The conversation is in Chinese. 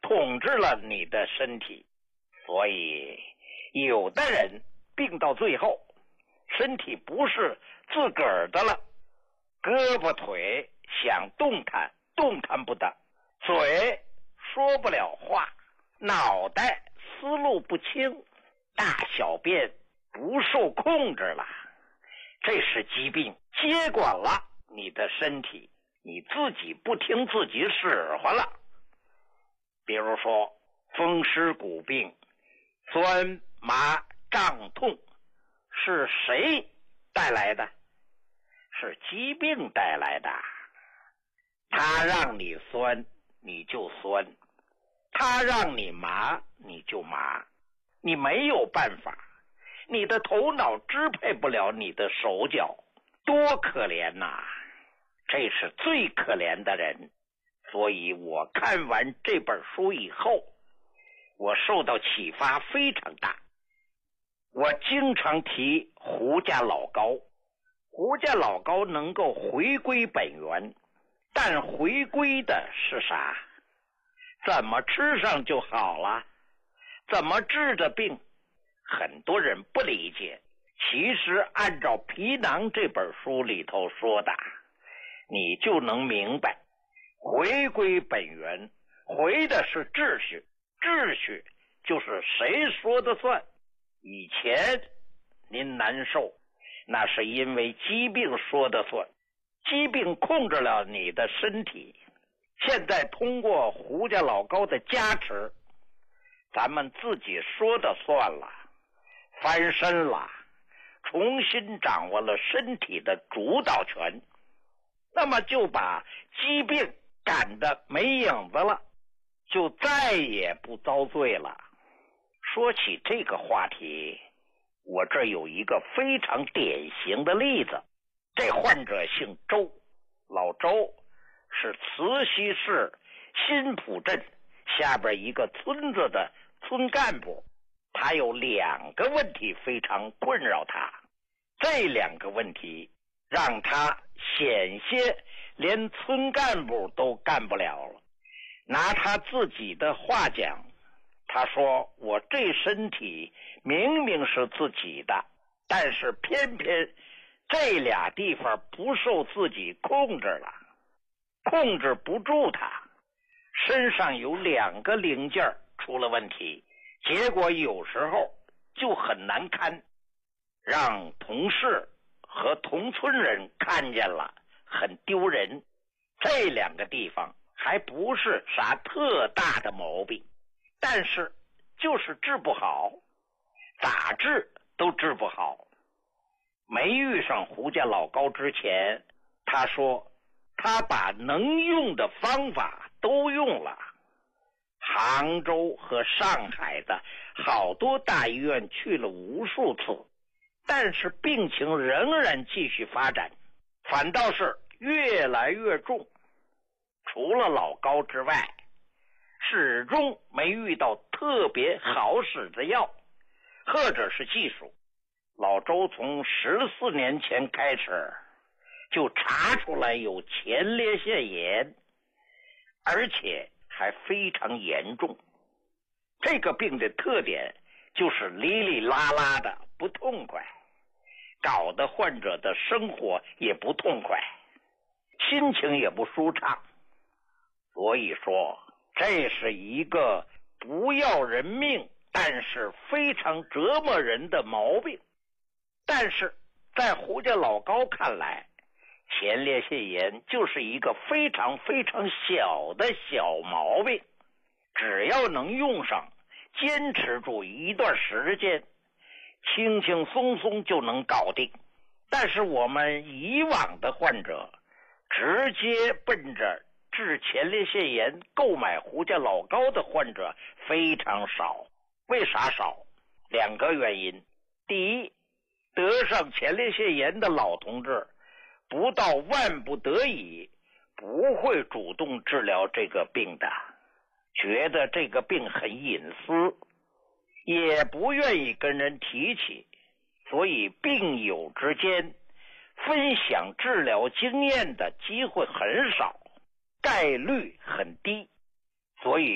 统治了你的身体。所以有的人病到最后，身体不是自个儿的了，胳膊腿想动弹，动弹不得，嘴说不了话，脑袋思路不清，大小便不受控制了，这是疾病接管了你的身体，你自己不听自己使唤了。比如说风湿骨病、酸麻胀痛，是谁带来的？是疾病带来的。他让你酸你就酸，他让你麻你就麻，你没有办法，你的头脑支配不了你的手脚，多可怜呐！这是最可怜的人。所以我看完这本书以后，我受到启发非常大。我经常提胡家老高，胡家老高能够回归本源，但回归的是啥？怎么吃上就好了？怎么治的病？很多人不理解。其实按照皮囊这本书里头说的，你就能明白，回归本源，回的是秩序，秩序就是谁说的算。以前您难受，那是因为疾病说的算，疾病控制了你的身体。现在通过胡家老高的加持，咱们自己说的算了，翻身了，重新掌握了身体的主导权，那么就把疾病赶得没影子了，就再也不遭罪了。说起这个话题，我这有一个非常典型的例子。这患者姓周，老周是慈溪市新浦镇下边一个村子的村干部。他有2个问题非常困扰他，这2个问题让他险些连村干部都干不了了。拿他自己的话讲，他说我这身体明明是自己的，但是偏偏这俩地方不受自己控制了，控制不住他，身上有2个零件出了问题，结果有时候就很难堪，让同事和同村人看见了很丢人。这2个地方还不是啥特大的毛病，但是就是治不好，咋治都治不好。没遇上胡家老高之前，他说他把能用的方法都用了，杭州和上海的好多大医院去了无数次，但是病情仍然继续发展，反倒是越来越重。除了老高之外，始终没遇到特别好使的药或者是技术。老周从14年前开始就查出来有前列腺炎，而且还非常严重。这个病的特点就是哩哩啦啦的不痛快，搞得患者的生活也不痛快，心情也不舒畅。所以说这是一个不要人命，但是非常折磨人的毛病。但是在胡家老高看来，前列腺炎就是一个非常非常小的小毛病，只要能用上，坚持住一段时间，轻轻松松就能搞定。但是我们以往的患者直接奔着治前列腺炎购买胡家老高的患者非常少。为啥少？2个原因。第一，得上前列腺炎的老同志不到万不得已不会主动治疗这个病的，觉得这个病很隐私，也不愿意跟人提起，所以病友之间分享治疗经验的机会很少，概率很低。所以